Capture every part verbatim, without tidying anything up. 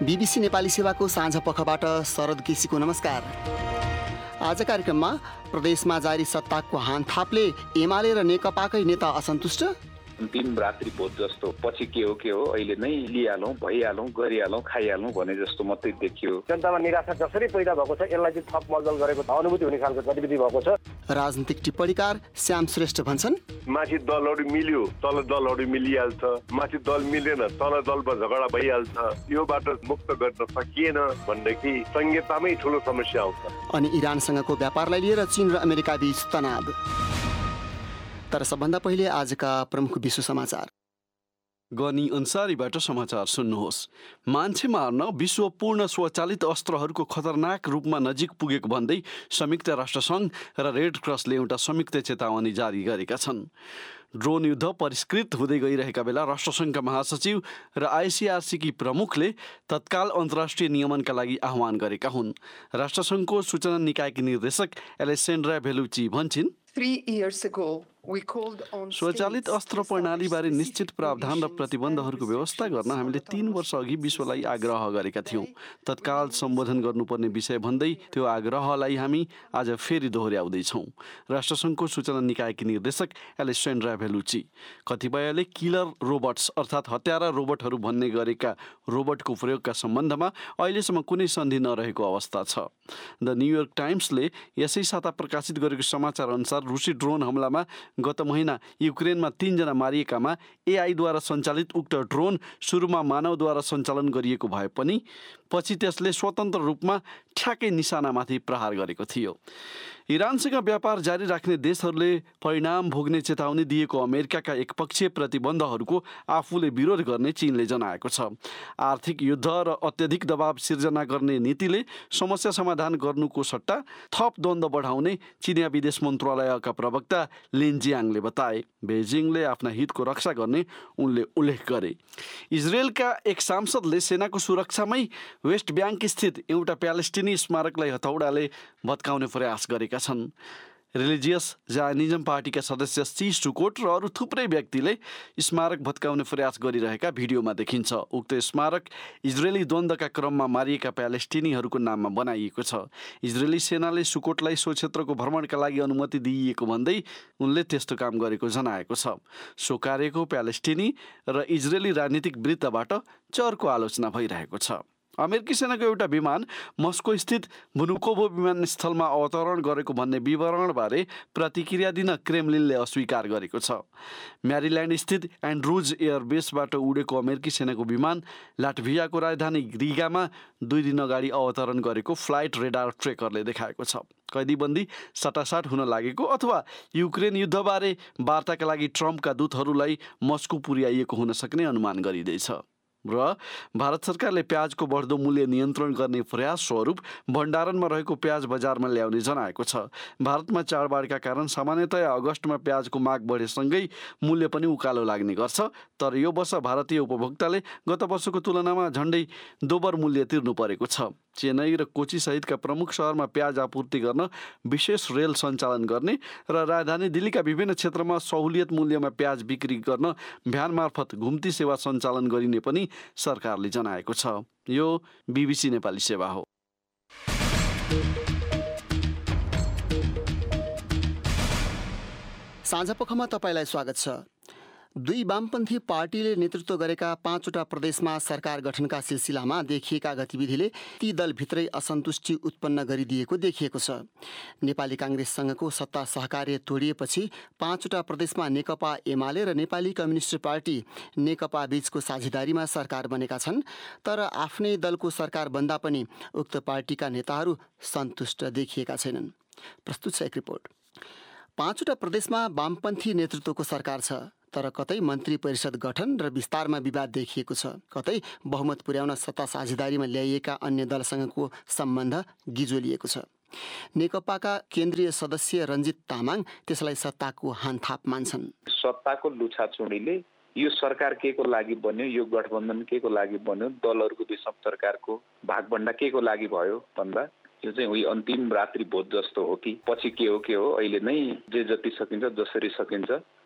BBC Nepali सेवाको साँझ पखबाट शरद केसीको नमस्कार। आज कार्यक्रममा प्रदेशमा जारी सत्ताको हानथापले एमाले र नेकपाकै नेता असन्तुष्ट, अन्तिम रात्रि भोज जस्तो पछि के हो के हो अहिले नै लिइहालौँ, भइहालौँ, गरिहालौँ, खाइहालौँ भने जस्तो मात्रै देखियो। जनतामा निराशा जसरी पैदा भएको छ यसलाई चाहिँ थप मलजल गरेको अनुभूति हुने खालको गतिविधि भएको छ। राजनीतिक टिप्पणीकार श्याम श्रेष्ठ भन्छन्, माथि दलहरू मिल्यो तल दलहरू मिलिहाल्छ, माथि दल मिलेन तल दलमा झगडा भइहाल्छ, यो बाटो मुक्त गर्न सकिएन भनेदेखि संहितामै ठुलो समस्या आउँछ। अनि इरानसँगको व्यापारलाई लिएर चीन र अमेरिका बीच तनाव। तर सबभन्दा पहिले आजका प्रमुख विश्व समाचार। गनी अन्सारीबाट समाचार सुन्नुहोस्। मान्छे मार्न विश्व पूर्ण स्वचालित अस्त्रहरूको खतरनाक रूपमा नजिक पुगेको भन्दै संयुक्त राष्ट्रसङ्घ र रेड क्रसले एउटा संयुक्त चेतावनी जारी गरेका छन्। ड्रोन युद्ध परिष्कृत हुँदै गइरहेका बेला राष्ट्रसङ्घका महासचिव र आइसिआरसीकी प्रमुखले तत्काल अन्तर्राष्ट्रिय नियमनका लागि आह्वान गरेका हुन्। राष्ट्रसङ्घको सूचना निकायकी निर्देशक एलेसेन्ड्रा भेलुची भन्छिन्, स्वचालित अस्त्र प्रणालीबारे निश्चित प्रावधान र प्रतिबन्धहरूको व्यवस्था गर्न हामीले तीन वर्ष अघि विश्वलाई आग्रह गरेका थियौँ। तत्काल सम्बोधन गर्नुपर्ने विषय भन्दै त्यो आग्रहलाई हामी आज फेरि दोहोर्याउँदैछौँ। राष्ट्रसङ्घको सूचना निकायकी निर्देशक एलेसेन्ड्रा भेलुची। कतिपयले किलर रोबोट्स अर्थात् हत्यारा रोबोटहरू भन्ने गरेका रोबोटको प्रयोगका सम्बन्धमा अहिलेसम्म कुनै सन्धि नरहेको अवस्था छ। द न्युयोर्क टाइम्सले यसै साता प्रकाशित गरेको समाचार अनुसार रुसी ड्रोन हमलामा गत महिना युक्रेनमा तीनजना मारिएकामा एआईद्वारा सञ्चालित उक्त ड्रोन सुरुमा मानवद्वारा सञ्चालन गरिएको भए पनि पछि त्यसले स्वतन्त्र रूपमा ठ्याक्कै निशानामाथि प्रहार गरेको थियो। इरानसँग व्यापार जारी राख्ने देशहरूले परिणाम भोग्ने चेतावनी दिएको अमेरिकाका एकपक्षीय प्रतिबन्धहरूको आफूले विरोध गर्ने चीनले जनाएको छ। आर्थिक युद्ध र अत्यधिक दबाव सिर्जना गर्ने नीतिले समस्या समाधान गर्नुको सट्टा थप द्वन्द्व बढाउने चिनिया विदेश मन्त्रालयका प्रवक्ता लिन जियाङले बताए। बेजिङले आफ्ना हितको रक्षा गर्ने उनले उल्लेख गरे। इजरायलका एक सांसदले सेनाको सुरक्षामै वेस्ट ब्याङ्क स्थित एउटा प्यालेस्टिनी स्मारकलाई हथौडाले भत्काउने प्रयास गरेका छन्। रिलिजियस जायनिजम पार्टीका सदस्य सी सुकोट र अरू थुप्रै व्यक्तिले स्मारक भत्काउने प्रयास गरिरहेका भिडियोमा देखिन्छ। उक्त स्मारक इजरायली द्वन्द्वका क्रममा मारिएका प्यालेस्टिनीहरूको नाममा बनाइएको छ। इजरायली सेनाले सुकोटलाई सो क्षेत्रको भ्रमणका लागि अनुमति दिइएको भन्दै उनले त्यस्तो काम गरेको जनाएको छ। सो कार्यको प्यालेस्टिनी र इजरायली राजनीतिक वृत्तबाट चर्को आलोचना भइरहेको छ। अमेरिकी सेनाको एउटा विमान मस्को स्थित भुनुकोभो विमानस्थलमा अवतरण गरेको भन्ने विवरणबारे प्रतिक्रिया दिन क्रेमलिनले अस्वीकार गरेको छ। म्यारिल्यान्ड स्थित एन्ड्रुज एयरबेसबाट उडेको अमेरिकी सेनाको विमान लाटभियाको राजधानी रिगामा दुई दिन अगाडि अवतरण गरेको फ्लाइट रेडार ट्रेकरले देखाएको छ। कैदीबन्दी सटासाट हुन लागेको अथवा युक्रेन युद्धबारे वार्ताका लागि ट्रम्पका दूतहरूलाई मस्को पुर्याइएको हुन सक्ने अनुमान गरिँदैछ। र भारत सरकारले प्याजको बढ्दो मूल्य नियन्त्रण गर्ने प्रयास स्वरूप भण्डारणमा रहेको प्याज बजारमा ल्याउने जनाएको छ। भारतमा चाडबाडका कारण सामान्यतया अगस्तमा प्याजको माग बढेसँगै मूल्य पनि उकालो लाग्ने गर्छ। तर यो वर्ष भारतीय उपभोक्ताले गत वर्षको तुलनामा झन्डै दोब्बर मूल्य तिर्नु परेको छ। चेन्नई र कोची सहितका प्रमुख शहरमा प्याज आपूर्ति गर्न विशेष रेल सञ्चालन गर्ने र राजधानी दिल्लीका विभिन्न क्षेत्रमा सहुलियत मूल्यमा प्याज बिक्री गर्न भ्यान मार्फत घुम्ती सेवा सञ्चालन गरिने पनि सरकारले जनाएको छ। यो बीबीसी नेपाली सेवा हो। साँझपखमा तपाईँलाई स्वागत छ। दुई वामपन्थी पार्टीले नेतृत्व गरेका पाँचवटा प्रदेशमा सरकार गठनका सिलसिलामा देखिएका गतिविधिले ती दलभित्रै असन्तुष्टि उत्पन्न गरिदिएको देखिएको छ। नेपाली काङ्ग्रेससँगको सत्ता सहकार्य तोडिएपछि पाँचवटा प्रदेशमा नेकपा एमाले र नेपाली कम्युनिस्ट पार्टी नेकपा बीचको साझेदारीमा सरकार बनेका छन्। तर आफ्नै दलको सरकार बन्दा पनि उक्त पार्टीका नेताहरू सन्तुष्ट देखिएका छैनन्। प्रस्तुत छ एक रिपोर्ट। पाँचवटा प्रदेशमा वामपन्थी नेतृत्वको सरकार छ, तर कतै मन्त्री परिषद गठन र विस्तारमा विवाद देखिएको छ, कतै बहुमत पुर्याउन सत्ता साझेदारीमा ल्याइएका अन्य दलसँगको सम्बन्ध गिजोलिएको छ। नेकपाका केन्द्रीय सदस्य रञ्जित तामाङ त्यसलाई सत्ताको हानथाप मान्छन्। सत्ताको लुछाचुँडीले यो सरकार के को लागि बन्यो, यो गठबन्धन के को लागि बन्यो, दलहरूको बिचमा सरकारको भागभण्डा के को लागि भयो भन्दा यो चाहिँ उही अन्तिम रात्रि भोज जस्तो हो कि पछि के हो के हो अहिले नै जे जति सकिन्छ जसरी सकिन्छ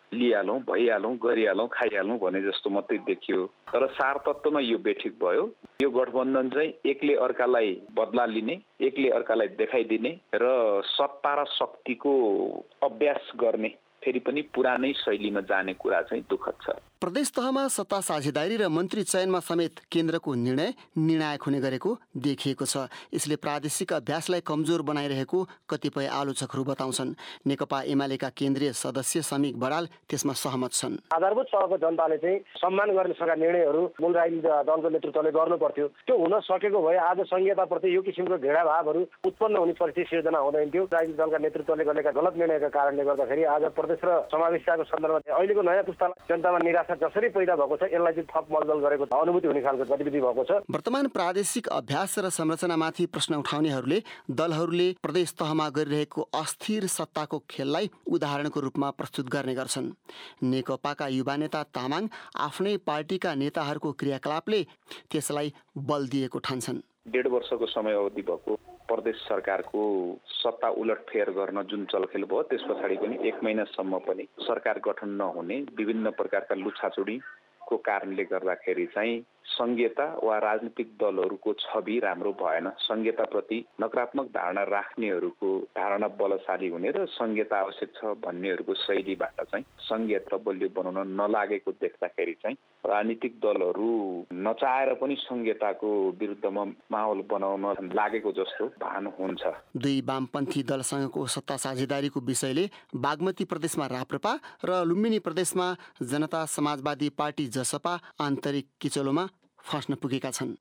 लिइहालौँ, भइहालौँ, गरिहालौँ, खाइहालौँ भने जस्तो मात्रै देखियो। तर सार तत्त्वमा यो बेठिक भयो। यो गठबन्धन चाहिँ एकले अर्कालाई बदला लिने, एकले अर्कालाई देखाइदिने र सत्ता र शक्तिको अभ्यास गर्ने, फेरि पनि पुरानै शैलीमा जाने कुरा चाहिँ दुःखद छ। प्रदेश तहमा सत्ता साझेदारी र मन्त्री चयनमा समेत केन्द्रको निर्णय निर्णायक हुने गरेको देखिएको छ। यसले प्रादेशिक अभ्यासलाई कमजोर बनाइरहेको कतिपय आलोचकहरू बताउँछन्। नेकपा एमालेका केन्द्रीय सदस्य समीक बडाल त्यसमा सहमत छन्। आधारभूत तहको जनताले चाहिँ सम्मान गर्ने सका निर्णयहरू मूल राजनीतिक दलको नेतृत्वले गर्नु पर्थ्यो। त्यो हुन सकेको भए आज संहिताप्रति यो किसिमको घृणा भावहरू उत्पन्न हुने परिस्थिति सिर्जना हुँदैन थियो। राजनीतिक दलका नेतृत्वले गरेका गलत निर्णयका कारणले गर्दाखेरि आज प्रदेश र समावेशताको सन्दर्भमा अहिलेको नयाँ पुस्तालाई जनतामा निराशा जसरी पैदा भएको छ, यसलाई चाहिँ थप मलदल गरेको अनुभूति हुने खालको गतिविधि भएको छ। वर्तमान प्रादेशिक अभ्यास र संरचनामाथि प्रश्न उठाउनेहरूले दलहरूले प्रदेश तहमा गरिरहेको अस्थिर सत्ताको खेललाई उदाहरणको रूपमा प्रस्तुत गर्ने गर्छन्। नेकपाका युवा नेता तामाङ आफ्नै पार्टीका नेताहरूको क्रियाकलापले त्यसलाई बल दिएको ठान्छन्। डेढ वर्षको समय अवधि भएको प्रदेश सरकारको सत्ता उलटफेर गर्न जुन चलखेल भयो, त्यस पछाडि पनि एक महिनासम्म पनि सरकार गठन नहुने विभिन्न प्रकारका लुछाचुडीको कारणले गर्दाखेरि चाहिँ संघीयता वा राजनीतिक दलहरूको छवि राम्रो भएन। संघीयताप्रति नकारात्मक धारणा राख्नेहरूको धारणा बलशाली हुने र संघीयता आवश्यक छ भन्नेहरूको शैलीबाट चाहिँ संघीयता बलियो बनाउन नलागेको देख्दाखेरि चाहिँ राजनीतिक दलहरू नचाहेर पनि संघीयताको विरुद्धमा माहौल बनाउन लागेको जस्तो भान हुन्छ। दुई वामपन्थी दलसँगको सत्ता साझेदारीको विषयले बागमती प्रदेशमा राप्रपा र लुम्बिनी प्रदेशमा जनता समाजवादी पार्टी जसपा आन्तरिक किचलोमा फस्न पुगेका छन्।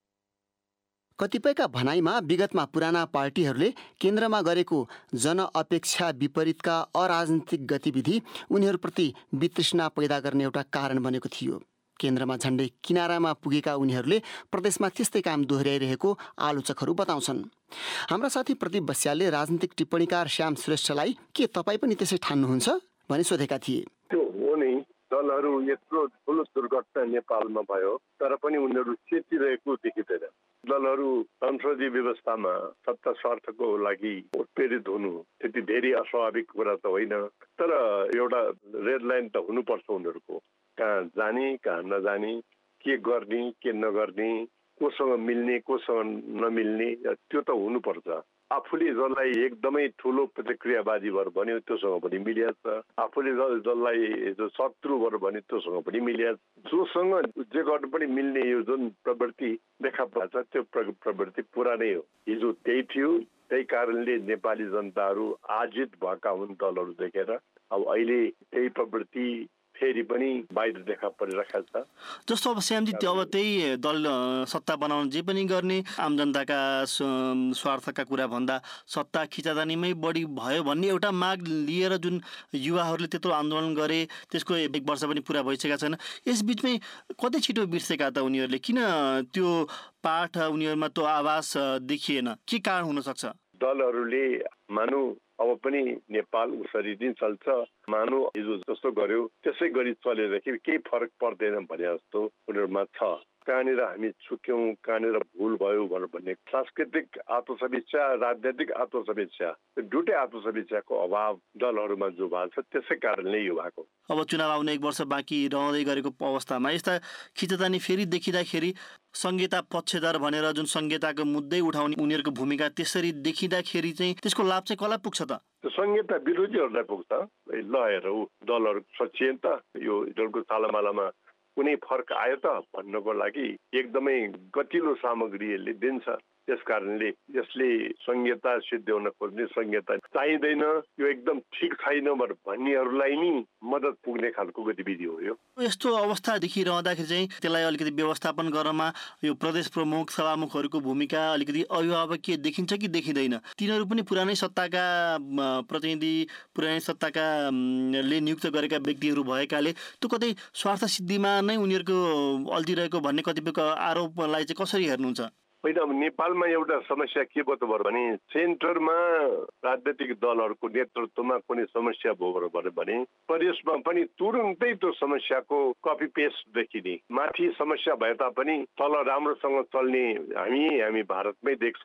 कतिपयका भनाइमा विगतमा पुराना पार्टीहरूले केन्द्रमा गरेको जनअपेक्षा विपरीतका अराजनीतिक गतिविधि उनीहरूप्रति वितृष्णा पैदा गर्ने एउटा कारण बनेको थियो। केन्द्रमा झण्डै किनारामा पुगेका उनीहरूले प्रदेशमा त्यस्तै काम दोहोर्याइरहेको आलोचकहरू बताउँछन्। हाम्रा साथी प्रदीप बस्यालले राजनीतिक टिप्पणीकार श्याम श्रेष्ठलाई के तपाईँ पनि त्यसै ठान्नुहुन्छ भनी सोधेका थिए। त्यो हो नै, दलहरू यत्रो ठुलो दुर्घटना नेपालमा भयो तर पनि उनीहरू चेतिरहेको देखिँदैन। दलहरू संसदीय व्यवस्थामा सत्ता स्वार्थको लागि उत्प्रेरित हुनु त्यति धेरै अस्वाभाविक कुरा त होइन, तर एउटा रेड लाइन त हुनुपर्छ उनीहरूको। कहाँ जाने, कहाँ नजाने, के गर्ने, के नगर्ने, कोसँग मिल्ने, कोसँग नमिल्ने, त्यो त हुनुपर्छ। आफूले जसलाई एकदमै ठुलो प्रतिक्रियावादी भएर भन्यो त्योसँग पनि मिलिहाल्छ, आफूले जसलाई शत्रु भएर भन्यो त्योसँग पनि मिलिहाल्छ। जोसँग जे गर्नु पनि मिल्ने यो जुन प्रवृत्ति देखा पर्छ त्यो प्रवृत्ति पुरानै हो। हिजो त्यही थियो, त्यही कारणले नेपाली जनताहरू आजित भएका हुन् दलहरू देखेर। अब अहिले त्यही प्रवृत्ति फेरि पनि बाहिर देखा परिरहेको छ। जस्तो अब श्यामजी त्यो अब त्यही दल सत्ता बनाउन जे पनि गर्ने, आम जनताका स्वार्थका कुरा भन्दा सत्ता खिचातानीमै बढी भयो भन्ने एउटा माग लिएर जुन युवाहरूले त्यत्रो आन्दोलन गरे, त्यसको एक वर्ष पनि पुरा भइसकेका छैन। यसबिचमै कतै छिटो बिर्सेका त उनीहरूले? किन त्यो पाठ उनीहरूमा त्यो आवाज देखिएन? के कारण हुन सक्छ? दलहरूले मानु अब पनि नेपाल उसरी नै चल्छ, मानु हिजो जस्तो गर्यो त्यसै गरी चलेदेखि केही फरक पर्दैन भने जस्तो उनीहरूमा छ। कहाँनिर हामी चुक्यौँ, कहाँनिर भुल भयो भनेर भन्ने सांस्कृतिक आत्मसमीक्षा, राजनैतिक आत्मसमीक्षा, दुटै आत्मसमीक्षाको अभाव दलहरूमा जो भएको छ त्यसै कारणले यो भएको। अब चुनाव आउने एक वर्ष बाँकी रहँदै गरेको अवस्थामा यस्ता खिचतानी फेरि देखिँदाखेरि संहिता पक्षधर भनेर जुन संहिताको मुद्दै उठाउने उनीहरूको भूमिका त्यसरी देखिँदाखेरि चाहिँ त्यसको लाभ चाहिँ कसलाई पुग्छ त? संहिता विरोधीहरूलाई पुग्छ। ल हेरौ दलहरू सचिएन त, यो दलको तालामालामा कुनै फरक आयो त भन्नको लागि एकदमै गतिलो सामग्रीहरूले दिन्छ। त्यस कारणले यसले संहिता सिद्ध्याउन खोज्ने, संहिता चाहिँदैन, यो एकदम ठिक छैन भन्नेहरूलाई नि मद्दत पुग्ने खालको गतिविधि हो यो। यस्तो अवस्था देखिरहँदाखेरि चाहिँ त्यसलाई अलिकति व्यवस्थापन गर्नमा यो प्रदेश प्रमुख सभामुखहरूको भूमिका अलिकति अभिभावकीय देखिन्छ कि देखिँदैन? तिनीहरू पनि पुरानै सत्ताका प्रतिनिधि, पुरानै सत्ताका ले नियुक्त गरेका व्यक्तिहरू भएकाले त्यो कतै स्वार्थ सिद्धिमा नै उनीहरूको अल्झिरहेको भन्ने कतिपयको आरोपलाई चाहिँ कसरी हेर्नुहुन्छ? होइन, अब नेपालमा एउटा समस्या के भयो त भने सेन्टरमा राजनैतिक दलहरूको नेतृत्वमा कुनै समस्या भयो भने प्रदेशमा पनि तुरुन्तै त्यो समस्याको कपी पेस्ट देखिने। माथि समस्या भए तापनि तल राम्रोसँग चल्ने हामी हामी भारतमै देख्छौँ।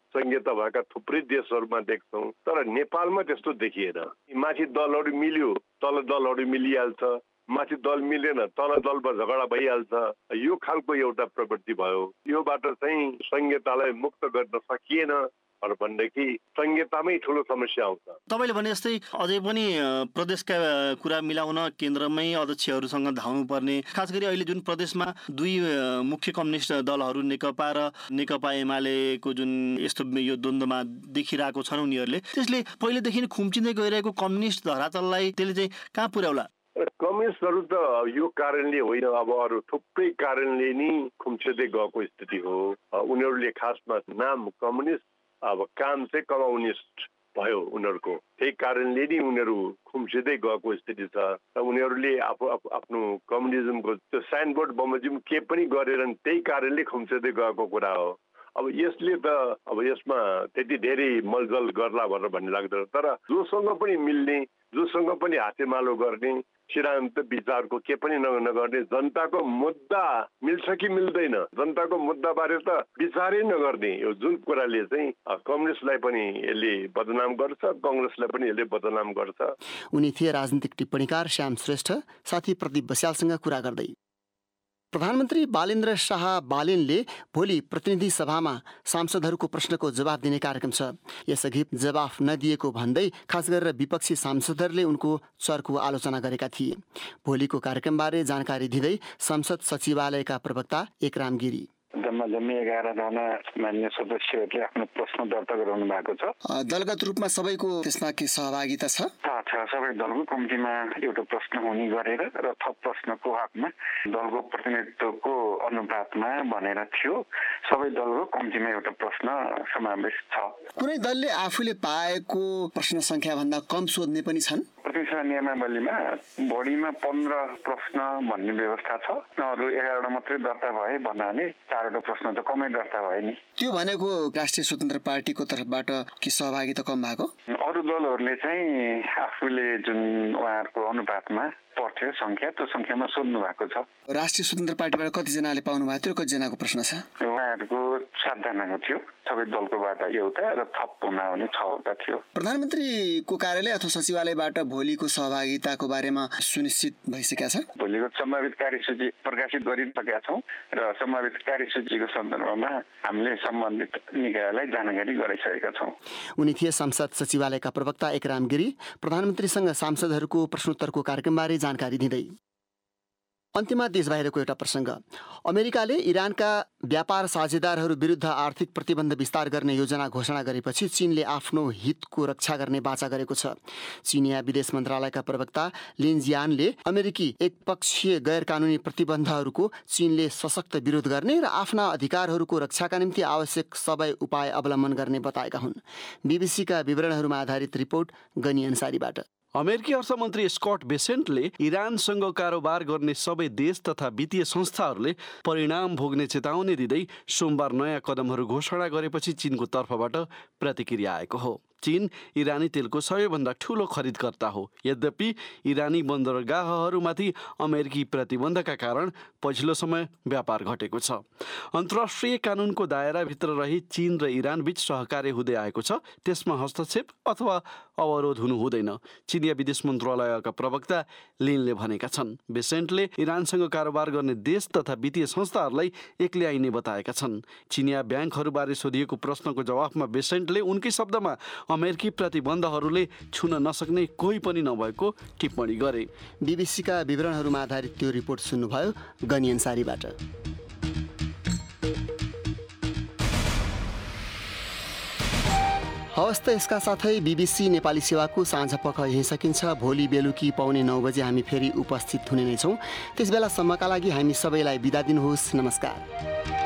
संहिता भएका थुप्रै देशहरूमा देख्छौँ, तर नेपालमा त्यस्तो देखिएन। माथि दलहरू मिल्यो, तल दलहरू मिलिहाल्छ, माथि दल मिलेन, तल दलमा झगडा भइहाल्छ। यो खालको एउटा प्रवृत्ति भयो। योबाट चाहिँ संहितालाई मुक्त गर्न सकिएन भनेदेखि संहितामै ठुलो समस्या आउँछ। तपाईँले भने जस्तै अझै पनि प्रदेशका कुरा मिलाउन केन्द्रमै अध्यक्षहरूसँग धाउनु पर्ने, खास गरी अहिले जुन प्रदेशमा दुई मुख्य कम्युनिस्ट दलहरू नेकपा र नेकपा एमालेको जुन यस्तो यो द्वन्द्वमा देखिरहेको छन् उनीहरूले, त्यसले पहिलेदेखि खुम्चिँदै गइरहेको कम्युनिस्ट धरातललाई त्यसले चाहिँ कहाँ पुर्याउला? कम्युनिस्टहरू त यो कारणले होइन, अब अरू थुप्रै कारणले नै खुम्चिँदै गएको स्थिति हो। उनीहरूले खासमा नाम कम्युनिस्ट, अब काम चाहिँ कम्युनिस्ट भयो उनीहरूको। त्यही कारणले नै उनीहरू खुम्चिँदै गएको स्थिति छ। उनीहरूले आफू आफ्नो कम्युनिजमको त्यो साइनबोर्ड बमोजिम के पनि गरेरन्, त्यही कारणले खुम्चिँदै गएको कुरा हो। अब यसले त अब यसमा त्यति धेरै मलजल गर्ला भनेर भन्ने लाग्दैन, तर जोसँग पनि मिल्ने, जोसँग पनि हातेमालो गर्ने, सिद्धान्त विचारको के पनि नगर्ने, जनताको मुद्दा मिल्छ कि मिल्दैन, जनताको मुद्दाबारे त विचारै नगर्ने, यो जुन कुराले चाहिँ कम्युनिस्टलाई पनि यसले बदनाम गर्छ, कङ्ग्रेसलाई पनि यसले बदनाम गर्छ। उनी थिए राजनीतिक टिप्पणीकार श्याम श्रेष्ठ। साथी प्रदीप बस्यालसँग कुरा गर्दै प्रधानमन्त्री बालेन्द्र शाह बालेनले भोलि प्रतिनिधि सभामा सांसदहरूको प्रश्नको जवाफ दिने कार्यक्रम छ। यसअघि जवाफ नदिएको भन्दै खास गरेर विपक्षी सांसदहरूले उनको चर्को आलोचना गरेका थिए। भोलिको कार्यक्रमबारे जानकारी दिँदै संसद सचिवालयका प्रवक्ता एकराम गिरी, जम्मा जम्मी एघार जना मान्य सदस्यहरूले आफ्नो प्रश्न दर्ता गराउनु भएको छ। दलगत रूपमा सबैको त्यसमा के सहभागिता छ? सबै दलको कम्तीमा एउटा प्रश्न हुने गरेर र थप प्रश्नको हकमा दलको प्रतिनिधित्वको अनुपातमा भनेर थियो। सबै दलको कम्तीमा एउटा प्रश्न समावेश छ। कुनै दलले आफूले पाएको प्रश्न संख्या भन्दा कम सोध्ने पनि छन्। प्रतिनिधि सभा नियमावलीमा बढीमा पन्ध्र प्रश्न भन्ने व्यवस्था छ। अरू एघारवटा मात्रै दर्ता भए भन्नाले चारवटा प्रश्न त कमै दर्ता भयो नि। त्यो भनेको राष्ट्रिय स्वतन्त्र पार्टीको तर्फबाट के सहभागिता कम भएको? अरू दलहरूले चाहिँ आफूले जुन उहाँहरूको अनुपातमा पर्थ्यो संख्या, त्यो संख्यामा सोध्नु भएको छ। राष्ट्रिय स्वतन्त्र पार्टीबाट कतिजनाले पाउनु भएको थियो, कतिजनाको प्रश्न छ? उहाँहरूको सातजनाको थियो, सबै दलकोबाट एउटा र थप हुन आउने छवटा थियो। प्रधानमन्त्रीको कार्यालय अथवा सचिवालयबाट भोलिको सहभागिताको बारेमा सुनिश्चित भइसकेका छ? भोलिको सम्भावित कार्यसूची प्रकाशित गरिसकेका छौँ र सम्भावित कार्यसूचीको सन्दर्भमा हामीले सम्बन्धित निकायलाई जानकारी गराइसकेका छौँ। उनी थिए संसद सचिवालयका प्रवक्ता एकराम गिरी। प्रधानमन्त्रीसँग सांसदहरूको प्रश्नोत्तरको कार्यक्रमबारे जानकारी दिँदै अन्त्यमा देश बाहिरको एउटा प्रसङ्ग। अमेरिकाले इरानका व्यापार साझेदारहरू विरुद्ध आर्थिक प्रतिबन्ध विस्तार गर्ने योजना घोषणा गरेपछि चीनले आफ्नो हितको रक्षा गर्ने बाचा गरेको छ। चीनिया विदेश मन्त्रालयका प्रवक्ता लिन जियानले अमेरिकी एकपक्षीय गैर कानुनी प्रतिबन्धहरूको चीनले सशक्त विरोध गर्ने र आफ्ना अधिकारहरूको रक्षाका निम्ति आवश्यक सबै उपाय अवलम्बन गर्ने बताएका हुन्। बीबीसीका विवरणहरूमा आधारित रिपोर्ट गनी अन्सारीबाट। अमेरिकी अर्थमन्त्री स्कट बेसेन्टले इरानसँग कारोबार गर्ने सबै देश तथा वित्तीय संस्थाहरूले परिणाम भोग्ने चेतावनी दिँदै सोमबार नयाँ कदमहरू घोषणा गरेपछि चीनको तर्फबाट प्रतिक्रिया आएको हो। चीन इरानी तेलको सबैभन्दा ठूलो खरिदकर्ता हो। यद्यपि इरानी बन्दरगाहहरूमाथि अमेरिकी प्रतिबन्धका कारण पछिल्लो समय व्यापार घटेको छ। अन्तर्राष्ट्रिय कानुनको दायराभित्र रही चीन र इरान बीच सहकार्य हुँदै आएको छ, त्यसमा हस्तक्षेप अथवा अवरोध हुनु हुँदैन, चिनिया विदेश मन्त्रालयका प्रवक्ता लिनले भनेका छन्। बेसेन्टले इरानसँग कारोबार गर्ने देश तथा वित्तीय संस्थाहरूलाई एक्लै आइने बताएका छन्। चिनिया ब्याङ्कहरूबारे सोधिएको प्रश्नको जवाफमा बेसेन्टले उनकै शब्दमा अमेरिकी प्रतिबन्धहरूले छुन नसक्ने कोही पनि नभएको टिप्पणी गरे। बीबीसीका विवरणहरूमा आधारित त्यो रिपोर्ट सुन्नुभयो गनी अन्सारीबाट। हवस् त यसका साथै बीबीसी नेपाली सेवाको साँझ पख यहीँ सकिन्छ। भोलि बेलुकी पाउने नौ बजे हामी फेरि उपस्थित हुने नै छौँ। त्यस बेलासम्मका लागि हामी सबैलाई बिदा दिनुहोस्। नमस्कार।